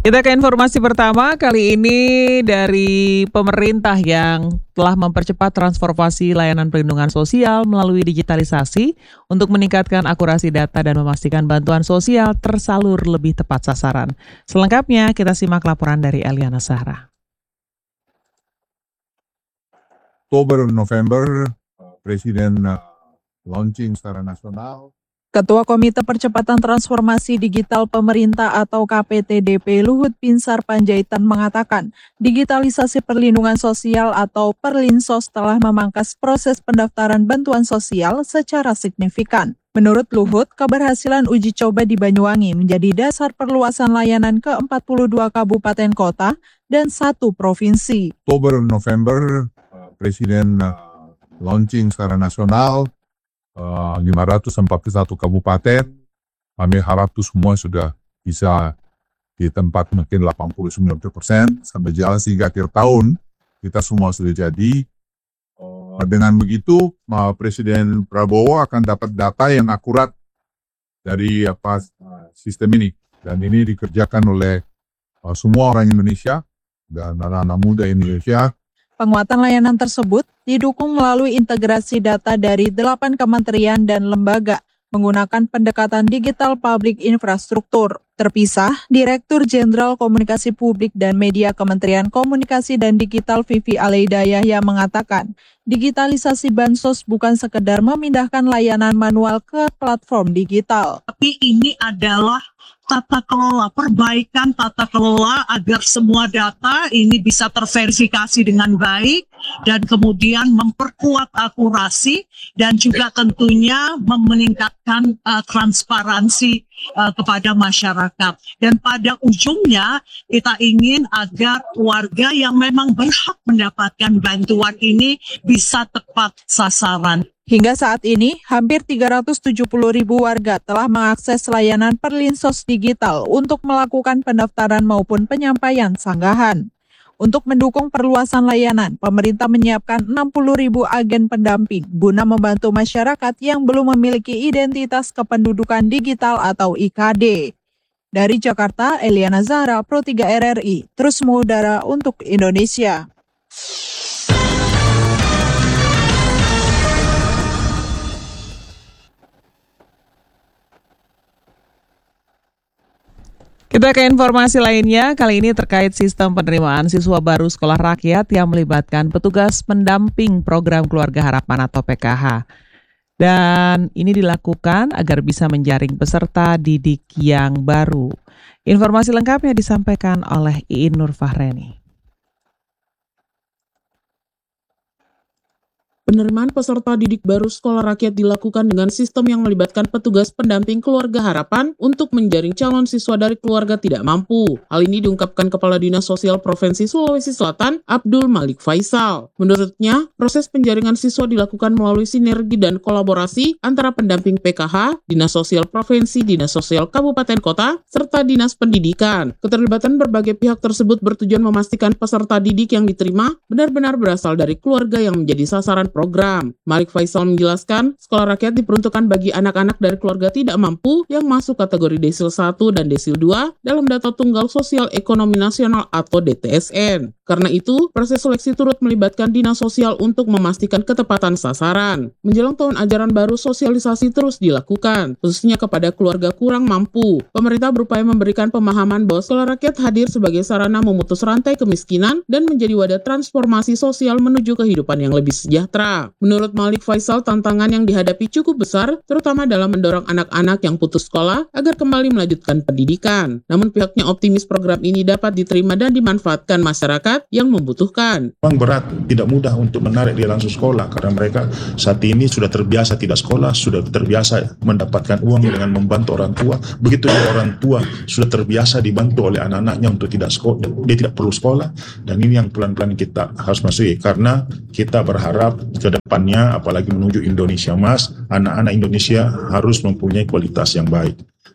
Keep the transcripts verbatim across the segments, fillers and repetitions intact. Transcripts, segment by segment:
Kita ke informasi pertama, kali ini dari pemerintah yang telah mempercepat transformasi layanan perlindungan sosial melalui digitalisasi untuk meningkatkan akurasi data dan memastikan bantuan sosial tersalur lebih tepat sasaran. Selengkapnya kita simak laporan dari Eliana Zahra. Oktober November Presiden uh, launching secara nasional. Ketua Komite Percepatan Transformasi Digital Pemerintah atau K P T D P Luhut Binsar Panjaitan mengatakan, digitalisasi perlindungan sosial atau Perlinsos telah memangkas proses pendaftaran bantuan sosial secara signifikan. Menurut Luhut, keberhasilan uji coba di Banyuwangi menjadi dasar perluasan layanan ke empat puluh dua kabupaten kota dan satu provinsi. Oktober November Presiden uh, launching secara nasional. Uh, lima ratus empat puluh satu kabupaten, kami harap itu semua sudah bisa di tempat mungkin delapan puluh sembilan persen sampai jalan sehingga akhir tahun kita semua sudah jadi. Uh, dengan begitu, uh, Presiden Prabowo akan dapat data yang akurat dari apa uh, sistem ini, dan ini dikerjakan oleh uh, semua orang Indonesia dan anak-anak muda Indonesia. Penguatan layanan tersebut didukung melalui integrasi data dari delapan kementerian dan lembaga menggunakan pendekatan digital public infrastruktur. Terpisah, Direktur Jenderal Komunikasi Publik dan Media Kementerian Komunikasi dan Digital Vivi Aleida Yahya mengatakan, digitalisasi Bansos bukan sekedar memindahkan layanan manual ke platform digital. Tapi ini adalah tata kelola, perbaikan tata kelola agar semua data ini bisa terverifikasi dengan baik dan kemudian memperkuat akurasi dan juga tentunya meningkatkan uh, transparansi uh, kepada masyarakat. Dan pada ujungnya kita ingin agar warga yang memang berhak mendapatkan bantuan ini bisa tepat sasaran. Hingga saat ini, hampir tiga ratus tujuh puluh ribu warga telah mengakses layanan Perlinsos digital untuk melakukan pendaftaran maupun penyampaian sanggahan. Untuk mendukung perluasan layanan, pemerintah menyiapkan enam puluh ribu agen pendamping guna membantu masyarakat yang belum memiliki identitas kependudukan digital atau I K D. Dari Jakarta, Eliana Zahra, Pro tiga R R I, terus mengudara untuk Indonesia. Kita ke informasi lainnya, kali ini terkait sistem penerimaan siswa baru sekolah rakyat yang melibatkan petugas pendamping program Keluarga Harapan atau P K H. Dan ini dilakukan agar bisa menjaring peserta didik yang baru. Informasi lengkapnya disampaikan oleh Iin Nur Fahreni. Penerimaan peserta didik baru sekolah rakyat dilakukan dengan sistem yang melibatkan petugas pendamping Keluarga Harapan untuk menjaring calon siswa dari keluarga tidak mampu. Hal ini diungkapkan Kepala Dinas Sosial Provinsi Sulawesi Selatan, Abdul Malik Faisal. Menurutnya, proses penjaringan siswa dilakukan melalui sinergi dan kolaborasi antara pendamping P K H, Dinas Sosial Provinsi, Dinas Sosial Kabupaten Kota, serta Dinas Pendidikan. Keterlibatan berbagai pihak tersebut bertujuan memastikan peserta didik yang diterima benar-benar berasal dari keluarga yang menjadi sasaran program. Malik Faisal menjelaskan, sekolah rakyat diperuntukkan bagi anak-anak dari keluarga tidak mampu yang masuk kategori desil satu dan desil dua dalam data tunggal sosial ekonomi nasional atau D T S N. Karena itu, proses seleksi turut melibatkan dinas sosial untuk memastikan ketepatan sasaran. Menjelang tahun ajaran baru, sosialisasi terus dilakukan, khususnya kepada keluarga kurang mampu. Pemerintah berupaya memberikan pemahaman bahwa sekolah rakyat hadir sebagai sarana memutus rantai kemiskinan dan menjadi wadah transformasi sosial menuju kehidupan yang lebih sejahtera. Menurut Malik Faisal, tantangan yang dihadapi cukup besar, terutama dalam mendorong anak-anak yang putus sekolah agar kembali melanjutkan pendidikan. Namun pihaknya optimis program ini dapat diterima dan dimanfaatkan masyarakat yang membutuhkan. Memang berat, tidak mudah untuk menarik dia langsung sekolah karena mereka saat ini sudah terbiasa tidak sekolah, sudah terbiasa mendapatkan uang dengan membantu orang tua. Begitu juga orang tua sudah terbiasa dibantu oleh anak-anaknya untuk tidak sekolah, dia tidak perlu sekolah, dan ini yang pelan-pelan kita harus masuki karena kita berharap ke depannya apalagi menuju Indonesia Emas, anak-anak Indonesia harus mempunyai kualitas yang baik.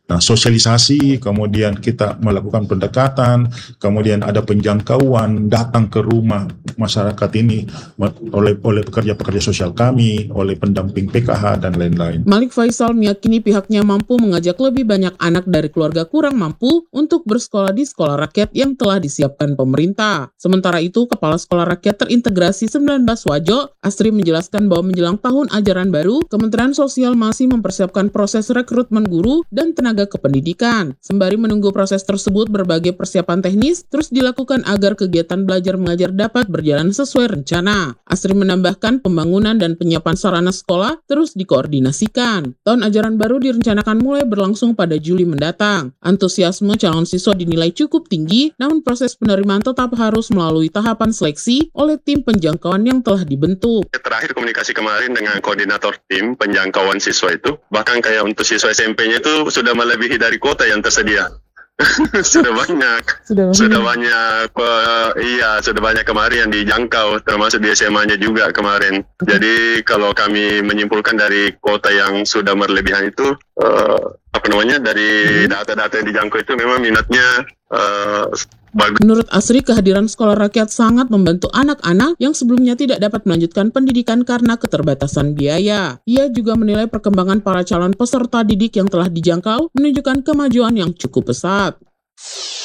Nah, sosialisasi, kemudian kita melakukan pendekatan, kemudian ada penjangkauan, datang ke rumah masyarakat ini oleh oleh pekerja-pekerja sosial kami, oleh pendamping P K H, dan lain-lain. Malik Faisal meyakini pihaknya mampu mengajak lebih banyak anak dari keluarga kurang mampu untuk bersekolah di sekolah rakyat yang telah disiapkan pemerintah. Sementara itu, Kepala Sekolah Rakyat Terintegrasi sembilan belas Wajo, Asri menjelaskan bahwa menjelang tahun ajaran baru, Kementerian Sosial masih mempersiapkan proses rekrutmen guru dan tenaga kependidikan. Sembari menunggu proses tersebut, berbagai persiapan teknis terus dilakukan agar kegiatan belajar mengajar dapat berjalan sesuai rencana. Asri menambahkan pembangunan dan penyiapan sarana sekolah terus dikoordinasikan. Tahun ajaran baru direncanakan mulai berlangsung pada Juli mendatang. Antusiasme calon siswa dinilai cukup tinggi, namun proses penerimaan tetap harus melalui tahapan seleksi oleh tim penjangkauan yang telah dibentuk. Terakhir komunikasi kemarin dengan koordinator tim penjangkauan siswa itu, bahkan kayak untuk siswa S M P-nya itu sudah melebihi dari kuota yang tersedia. sudah banyak, sudah, sudah banyak, uh, iya sudah banyak kemarin yang dijangkau, termasuk di S M A-nya juga kemarin. Jadi kalau kami menyimpulkan dari kuota yang sudah berlebihan itu, uh, apa namanya dari data-data yang dijangkau itu memang minatnya uh, bagus. Menurut Asri, kehadiran sekolah rakyat sangat membantu anak-anak yang sebelumnya tidak dapat melanjutkan pendidikan karena keterbatasan biaya. Ia juga menilai perkembangan para calon peserta didik yang telah dijangkau menunjukkan kemajuan yang cukup pesat.